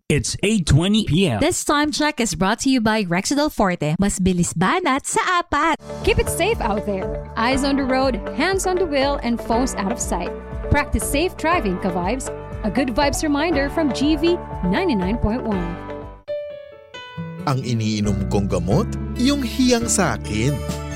It's 8:20 p.m. This time check is brought to you by Rexidol Forte. Mas bilis banat sa apat. Keep it safe out there. Eyes on the road, hands on the wheel, and phones out of sight. Practice safe driving, ka-vibes. A good vibes reminder from GV 99.1. Ang iniinom kong gamot, yung hiyang sa akin.